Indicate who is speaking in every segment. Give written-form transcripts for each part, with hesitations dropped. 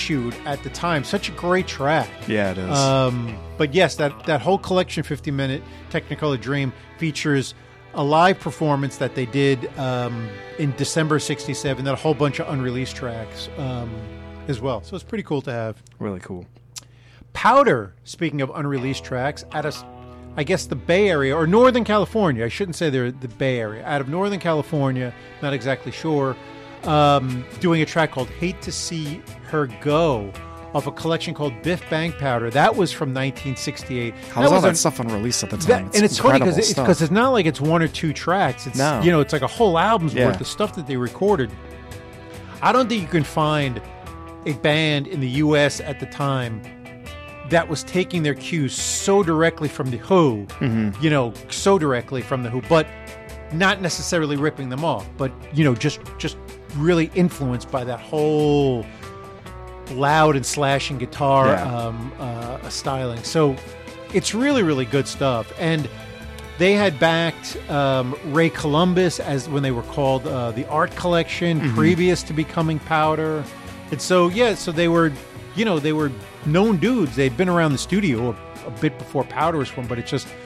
Speaker 1: issued at the time. Such a great track.
Speaker 2: Yeah, it is.
Speaker 1: But yes, that whole collection, 50-minute Technicolor Dream, features a live performance that they did in December '67. That a whole bunch of unreleased tracks as well. So it's pretty cool to have.
Speaker 2: Really cool.
Speaker 1: Powder, speaking of unreleased tracks, I guess the Bay Area, or Northern California. I shouldn't say they're the Bay Area. Out of Northern California, not exactly sure, doing a track called Hate to See Her Go, of a collection called Biff Bang Powder. That was from 1968.
Speaker 2: How was all that stuff unreleased at the time?
Speaker 1: And it's funny because it's not like it's one or two tracks. It's,
Speaker 2: no.
Speaker 1: It's like a whole album's worth of stuff that they recorded. I don't think you can find a band in the U.S. at the time that was taking their cues so directly from the Who, so directly from the Who, but not necessarily ripping them off, but, just really influenced by that whole loud and slashing guitar styling. So it's really, really good stuff. And they had backed Ray Columbus as when they were called the Art Collection, previous to becoming Powder. And so, so they were, they were known dudes. They'd been around the studio a bit before Powder was formed, but it's just,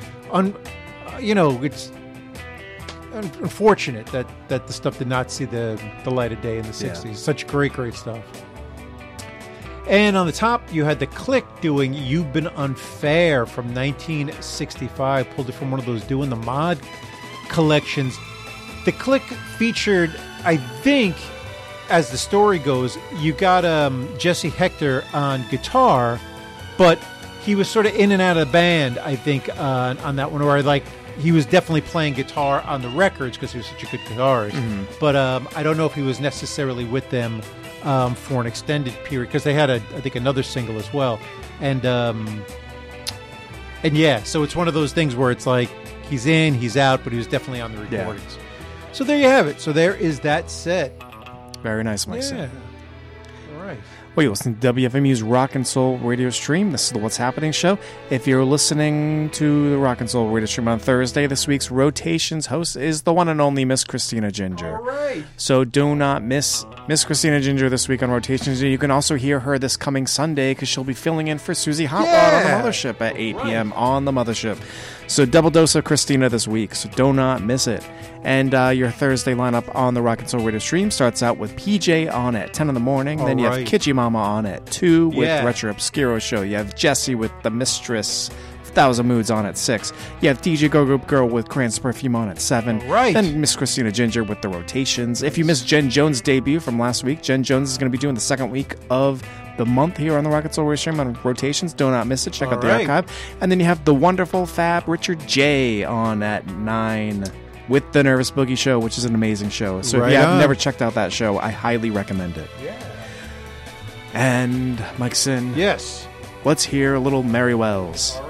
Speaker 1: it's unfortunate that the stuff did not see the light of day in the 60s. Such great stuff. And on the top, you had the Click doing You've Been Unfair from 1965. Pulled it from one of those Doing the Mod collections. The Click featured, I think, as the story goes, you got Jesse Hector on guitar, but he was sort of in and out of the band, I think, on that one. Or like he was definitely playing guitar on the records because he was such a good guitarist. But I don't know if he was necessarily with them for an extended period, because they had I think another single as well, and so it's one of those things where it's like he's in, he's out, but he was definitely on the recordings. So there you have it. So there is that set.
Speaker 2: Very nice, Mike.
Speaker 1: Yeah. All right.
Speaker 2: Well, you're listening to WFMU's Rock and Soul Radio Stream. This is the What's Happening show. If you're listening to the Rock and Soul Radio Stream on Thursday, this week's Rotations host is the one and only Miss Christina Ginger.
Speaker 1: All right.
Speaker 2: So do not miss Miss Christina Ginger this week on Rotations. You can also hear her this coming Sunday because she'll be filling in for Susie Hot Rod on the Mothership at 8 p.m. on the Mothership. So double dose of Christina this week, so do not miss it. And your Thursday lineup on the Rock and Soul Radio Stream starts out with PJ on at 10 in the morning. Then you have Kitschy Mama on at 2 with Retro Obscuro Show. You have Jesse with The Mistress, 1,000 Moods on at 6. You have DJ Go Girl with Crane's Perfume on at 7.
Speaker 1: Right.
Speaker 2: Then Miss Christina Ginger with the Rotations. If you missed Jen Jones' debut from last week, Jen Jones is going to be doing the second week of the month here on the Rock and Soul Radio Stream on Rotations. Do not miss it. Check out the archive. And then you have the wonderful Fab Richard J on at 9 with the Nervous Boogie Show, which is an amazing show. So if you have never checked out that show, I highly recommend it.
Speaker 1: Yeah.
Speaker 2: And Mike Sin.
Speaker 1: Yes.
Speaker 2: Let's hear a little Mary Wells.